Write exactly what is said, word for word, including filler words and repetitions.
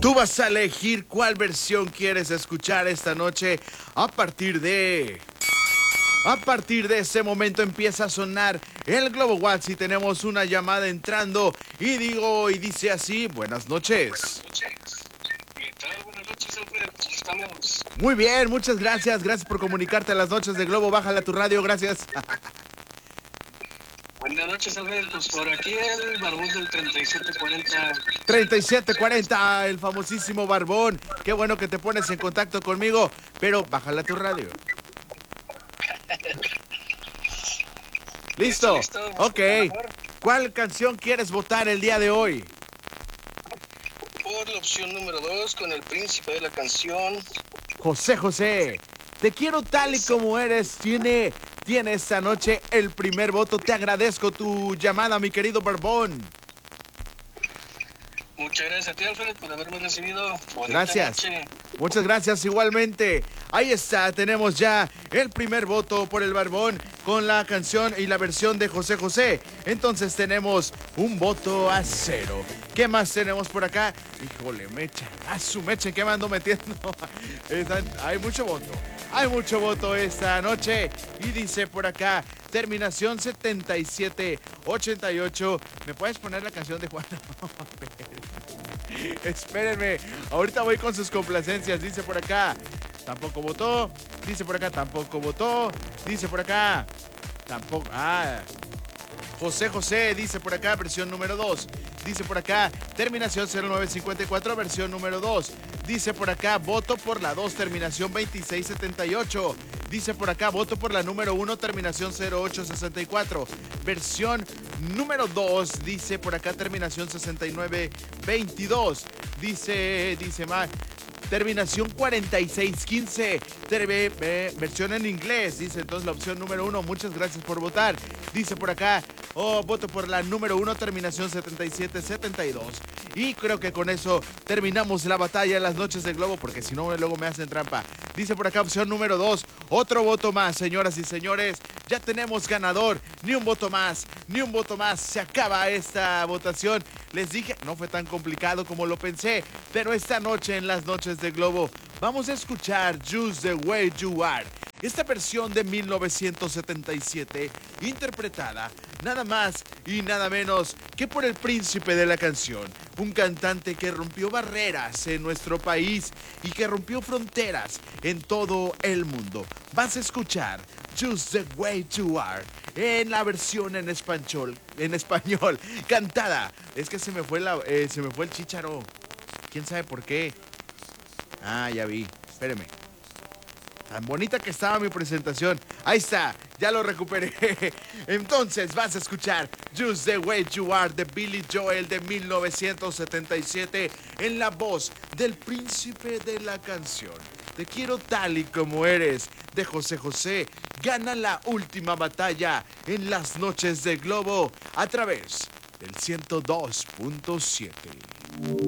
Tú vas a elegir cuál versión quieres escuchar esta noche. A partir de... A partir de ese momento empieza a sonar el Globo WhatsApp y tenemos una llamada entrando. Y digo, y dice así, buenas noches. ¿Qué tal? Buenas noches, Alfredo. ¿Cómo estamos? Muy bien, muchas gracias. Gracias por comunicarte a las noches de Globo. Bájale a tu radio, gracias. Buenas noches, Alfredo. Pues por aquí el barbón del treinta y siete cuarenta. treinta y siete cuarenta, el famosísimo Barbón. Qué bueno que te pones en contacto conmigo, pero bájale a tu radio. ¿Listo? ¿Listo? Ok. ¿Cuál canción quieres votar el día de hoy? Por la opción número dos, con el príncipe de la canción. José José, te quiero tal y como eres. Tiene, tiene esta noche el primer voto. Te agradezco tu llamada, mi querido Barbón. Muchas gracias a ti, Alfredo, por haberme recibido. Bonita Gracias. noche. Muchas gracias igualmente. Ahí está, tenemos ya el primer voto por el Barbón con la canción y la versión de José José. Entonces tenemos un voto a cero. ¿Qué más tenemos por acá? Híjole, mecha. A su mecha, ¿qué me ando metiendo? Están- hay mucho voto. Hay mucho voto esta noche. Y dice por acá, terminación setenta y siete ochenta y ocho. ¿Me puedes poner la canción de Juan? Espérenme, ahorita voy con sus complacencias. Dice por acá, tampoco votó. Dice por acá, tampoco votó. Dice por acá, tampoco. Ah, José José, dice por acá, versión número dos. Dice por acá, terminación cero nueve cincuenta y cuatro, versión número dos. Dice por acá, voto por la dos, terminación veintiséis setenta y ocho. Dice por acá, voto por la número uno, terminación cero ocho sesenta y cuatro. Versión número dos, dice por acá, terminación sesenta y nueve veintidós. Dice, dice más. Terminación cuarenta y seis quince, Terve- eh, versión en inglés, dice entonces la opción número uno. Muchas gracias por votar. Dice por acá, oh, voto por la número uno, terminación setenta y siete setenta y dos. Y creo que con eso terminamos la batalla en las noches de Globo, porque si no luego me hacen trampa. Dice por acá opción número dos, otro voto más, señoras y señores. Ya tenemos ganador, ni un voto más, ni un voto más. Se acaba esta votación. Les dije, no fue tan complicado como lo pensé, pero esta noche en las noches de Globo vamos a escuchar Just the Way You Are. Esta versión de mil novecientos setenta y siete, interpretada nada más y nada menos que por el príncipe de la canción, un cantante que rompió barreras en nuestro país y que rompió fronteras en todo el mundo. Vas a escuchar Just the Way You Are en la versión en español, en español, cantada. Es que se me fue la, eh, se me fue el chícharo. ¿Quién sabe por qué? Ah, ya vi. Espéreme. Tan bonita que estaba mi presentación. Ahí está, ya lo recuperé. Entonces vas a escuchar Just the Way You Are de Billy Joel de mil novecientos setenta y siete en la voz del príncipe de la canción. Te quiero tal y como eres de José José. Gana la última batalla en las noches de Globo a través del ciento dos punto siete.